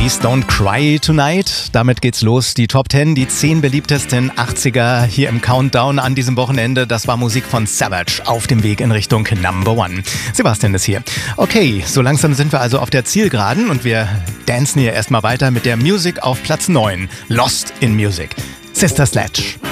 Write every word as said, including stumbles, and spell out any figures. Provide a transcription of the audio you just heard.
Please Don't Cry Tonight. Damit geht's los. Die Top zehn, die zehn beliebtesten achtziger hier im Countdown an diesem Wochenende. Das war Musik von Savage auf dem Weg in Richtung Number One. Sebastian ist hier. Okay, so langsam sind wir also auf der Zielgeraden und wir dancen hier erstmal weiter mit der Musik auf Platz neun. Lost in Music. Sister Sledge.